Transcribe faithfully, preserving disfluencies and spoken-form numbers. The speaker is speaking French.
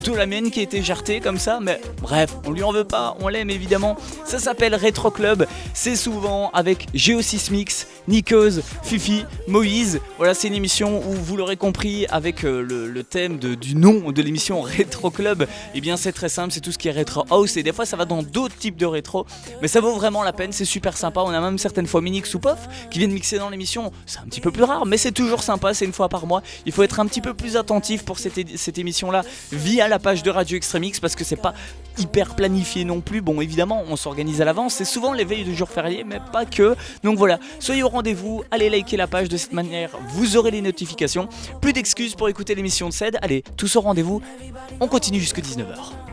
de la mienne qui a été jartée comme ça, mais bref, on lui en veut pas, on l'aime évidemment. Ça s'appelle Retro Club, c'est souvent avec Geosysmix, Nikos, Fifi, Moïse. Voilà, c'est une émission où vous l'aurez compris avec euh, le, le thème de, du nom de l'émission Retro Club. Et bien c'est très simple, c'est tout ce qui est Retro House et des fois ça va dans d'autres types de rétro, mais ça vaut vraiment la peine, c'est super sympa. On a même certaines fois Minix ou Pof qui viennent mixer dans l'émission, c'est un petit peu plus rare, mais c'est toujours sympa, c'est une fois par mois. Il faut être un petit peu plus attentif pour cette, é- cette émission là via la page de Radio Extreme X parce que c'est pas hyper planifié non plus. Bon, évidemment, on s'organise à l'avance, c'est souvent les veilles de jours fériés, mais pas que. Donc voilà, soyez au rendez-vous, allez liker la page, de cette manière vous aurez les notifications. Plus d'excuses pour écouter l'émission de C E D. Allez, tous au rendez-vous, on continue jusqu'à dix-neuf heures.